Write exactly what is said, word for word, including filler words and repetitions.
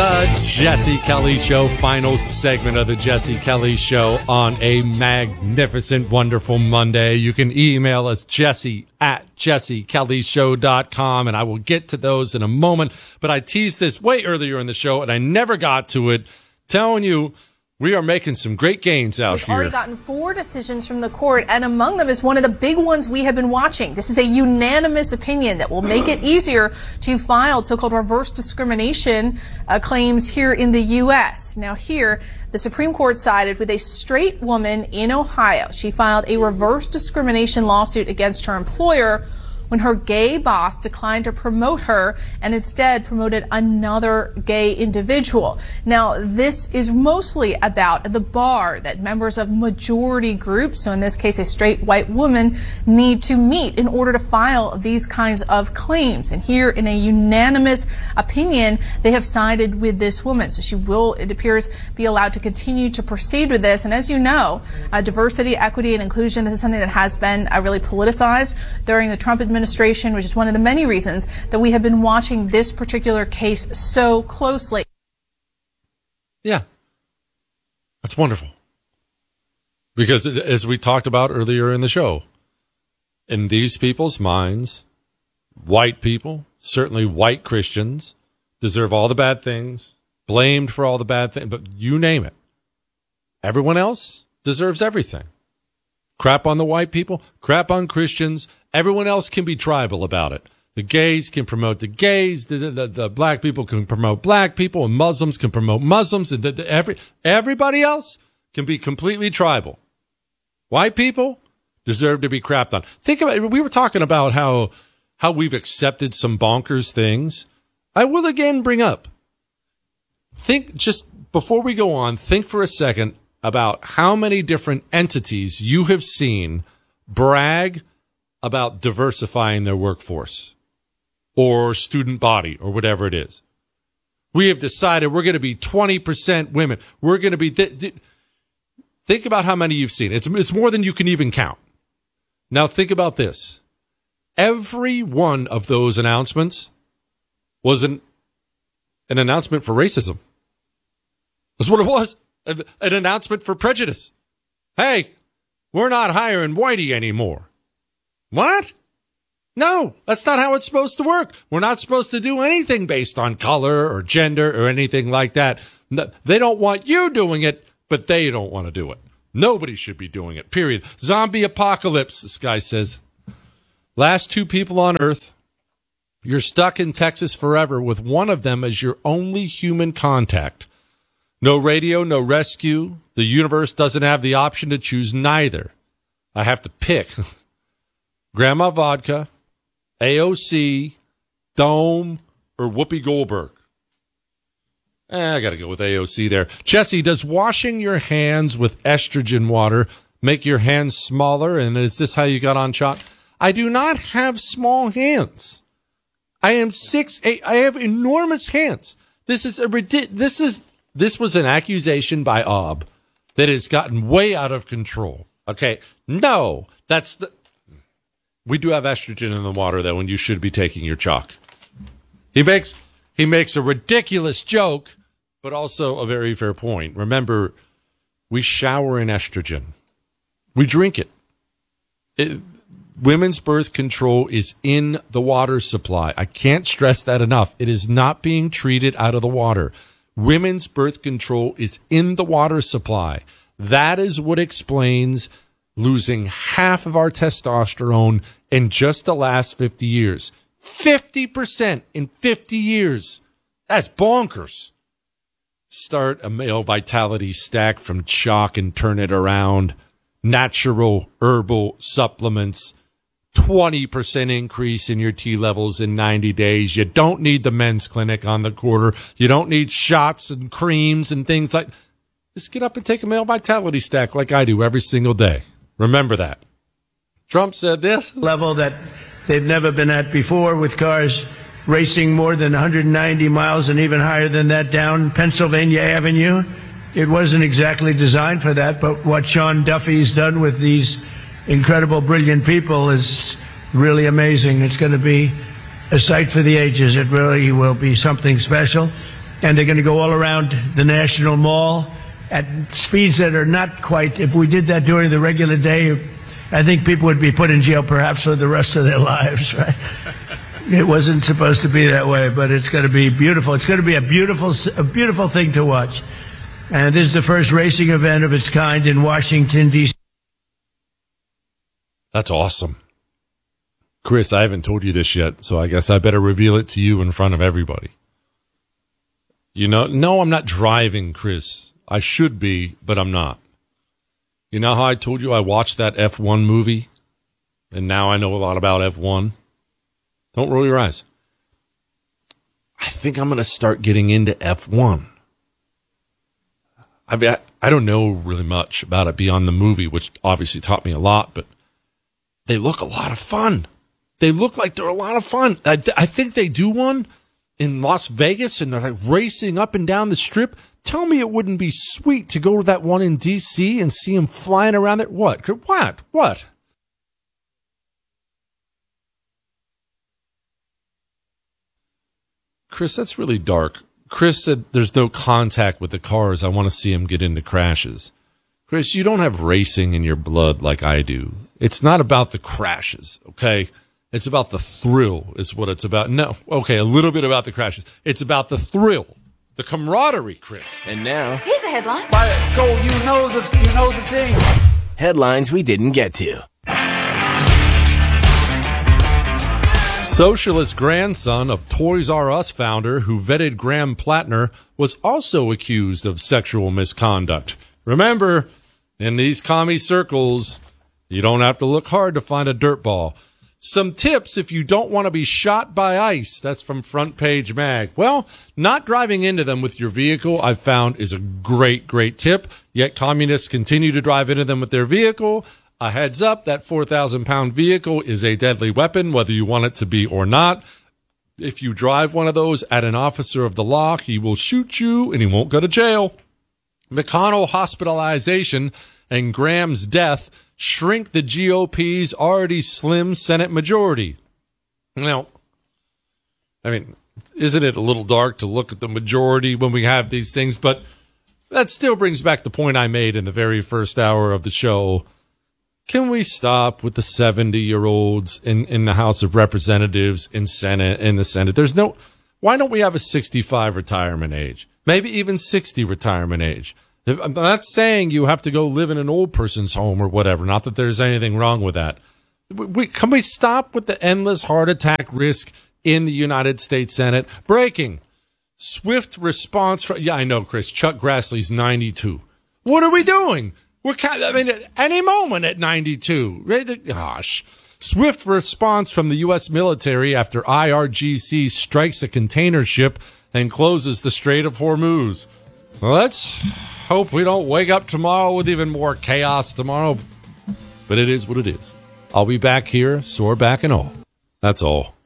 The Jesse Kelly Show, final segment of the Jesse Kelly Show on a magnificent, wonderful Monday. You can email us, Jesse at jesse kelly show dot com, and I will get to those in a moment. But I teased this way earlier in the show, and I never got to it. Telling you, we are making some great gains out We've here. already gotten four decisions from the court, and among them is one of the big ones we have been watching. This is a unanimous opinion that will make it easier to file so-called reverse discrimination uh, claims here in the U S. Now here, the Supreme Court sided with a straight woman in Ohio. She filed a reverse discrimination lawsuit against her employer when her gay boss declined to promote her and instead promoted another gay individual. Now, this is mostly about the bar that members of majority groups, so in this case a straight white woman, need to meet in order to file these kinds of claims. And here, in a unanimous opinion, they have sided with this woman. So she will, it appears, be allowed to continue to proceed with this. And as you know, uh, diversity, equity, and inclusion, this is something that has been uh, really politicized during the Trump administration. administration, which is one of the many reasons that we have been watching this particular case so closely. Yeah, that's wonderful. Because as we talked about earlier in the show, in these people's minds, white people, certainly white Christians, deserve all the bad things, blamed for all the bad things, but you name it. Everyone else deserves everything. Crap on the white people, crap on Christians. Everyone else can be tribal about it. The gays can promote the gays, the, the, the black people can promote black people, and Muslims can promote Muslims, and the, the, every everybody else can be completely tribal. White people deserve to be crapped on. Think about it. We were talking about how how we've accepted some bonkers things. I will again bring up. Think just before we go on, think for a second about how many different entities you have seen brag about diversifying their workforce or student body or whatever it is. We have decided we're going to be twenty percent women. We're going to be... Th- th- think about how many you've seen. It's, it's more than you can even count. Now think about this. Every one of those announcements was an, an announcement for racism. That's what it was. An announcement for prejudice. Hey, we're not hiring whitey anymore. What? No, that's not how it's supposed to work. We're not supposed to do anything based on color or gender or anything like that. They don't want you doing it, but they don't want to do it. Nobody should be doing it, period. Zombie apocalypse, this guy says. Last two people on Earth. You're stuck in Texas forever with one of them as your only human contact. No radio, no rescue. The universe doesn't have the option to choose neither. I have to pick. Grandma Vodka, A O C, Dome, or Whoopi Goldberg. Eh, I got to go with A O C there. Jesse, does washing your hands with estrogen water make your hands smaller? And is this how you got on chalk? I do not have small hands. I am six eight. I have enormous hands. This is a ridiculous. This is this was an accusation by O B that has gotten way out of control. Okay, no, that's the. We do have estrogen in the water though, and you should be taking your chalk. He makes he makes a ridiculous joke, but also a very fair point. Remember, we shower in estrogen. We drink it. it Women's birth control is in the water supply. I can't stress that enough. It is not being treated out of the water. Women's birth control is in the water supply. That is what explains losing half of our testosterone in just the last fifty years. fifty percent in fifty years. That's bonkers. Start a male vitality stack from chalk and turn it around. Natural herbal supplements. twenty percent increase in your T levels in ninety days. You don't need the men's clinic on the quarter. You don't need shots and creams and things like. Just get up and take a male vitality stack like I do every single day. Remember that. Trump said this. Level that they've never been at before, with cars racing more than one hundred ninety miles and even higher than that down Pennsylvania Avenue. It wasn't exactly designed for that, but what Sean Duffy's done with these incredible, brilliant people is really amazing. It's going to be a sight for the ages. It really will be something special. and they're going to go all around the National Mall at speeds that are not quite, if we did that during the regular day, I think people would be put in jail perhaps for the rest of their lives, right? It wasn't supposed to be that way, but it's going to be beautiful. It's going to be a beautiful, a beautiful thing to watch. And this is the first racing event of its kind in Washington, D C That's awesome. Chris, I haven't told you this yet, so I guess I better reveal it to you in front of everybody. You know, no, I'm not driving, Chris. I should be, but I'm not. You know how I told you I watched that F one movie, and now I know a lot about F one? Don't roll your eyes. I think I'm going to start getting into F one. I mean, I, I don't know really much about it beyond the movie, which obviously taught me a lot, but they look a lot of fun. They look like they're a lot of fun. I, I think they do one in Las Vegas, and they're like racing up and down the strip. Tell me it wouldn't be sweet to go to that one in D C and see him flying around there. What? What? What? Chris, that's really dark. Chris said there's no contact with the cars. I want to see him get into crashes. Chris, you don't have racing in your blood like I do. It's not about the crashes, okay? It's about the thrill is what it's about. No, okay, a little bit about the crashes. It's about the thrill. The camaraderie, Chris. And now, here's a headline. By go, you know the you know the thing. Headlines we didn't get to. Socialist grandson of Toys R Us founder who vetted Graham Plattner was also accused of sexual misconduct. Remember, in these commie circles, you don't have to look hard to find a dirtball. Some tips if you don't want to be shot by ICE. That's from Front Page Mag. Well, not driving into them with your vehicle, I've found, is a great, great tip. Yet communists continue to drive into them with their vehicle. A heads up, that four thousand pound vehicle is a deadly weapon, whether you want it to be or not. If you drive one of those at an officer of the law, he will shoot you and he won't go to jail. McConnell hospitalization and Graham's death shrink the G O P's already slim Senate majority. Now, I mean, isn't it a little dark to look at the majority when we have these things? But that still brings back the point I made in the very first hour of the show. Can we stop with the seventy-year-olds in, in the House of Representatives, in Senate, in the Senate? There's no, why don't we have a sixty-five retirement age? Maybe even sixty retirement age. I'm not saying you have to go live in an old person's home or whatever. Not that there's anything wrong with that. We, can we stop with the endless heart attack risk in the United States Senate? Breaking. Swift response from, yeah, I know, Chris. Chuck Grassley's ninety-two. What are we doing? We're kind of, I mean, at any moment at ninety-two. Gosh. Swift response from the U S military after I R G C strikes a container ship and closes the Strait of Hormuz. Well, let's hope we don't wake up tomorrow with even more chaos tomorrow. But it is what it is. I'll be back here, sore back and all. That's all.